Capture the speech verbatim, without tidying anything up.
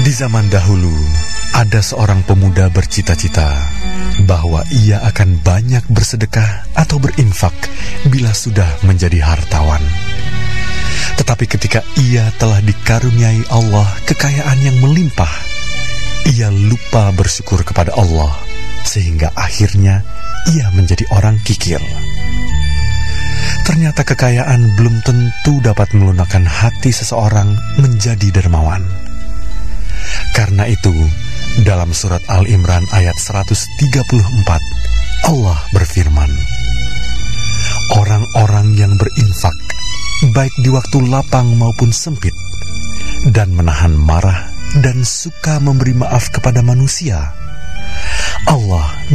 Di zaman dahulu, ada seorang pemuda bercita-cita bahwa ia akan banyak bersedekah atau berinfak bila sudah menjadi hartawan. Tetapi ketika ia telah dikaruniai Allah kekayaan yang melimpah, ia lupa bersyukur kepada Allah, sehingga akhirnya ia menjadi orang kikir. Ternyata kekayaan belum tentu dapat melunakkan hati seseorang menjadi dermawan. Karena itu, dalam surat Al-Imran ayat seratus tiga puluh empat, Allah berfirman, "Orang-orang yang berinfak, baik di waktu lapang maupun sempit, dan menahan marah dan suka memberi maaf kepada manusia, Allah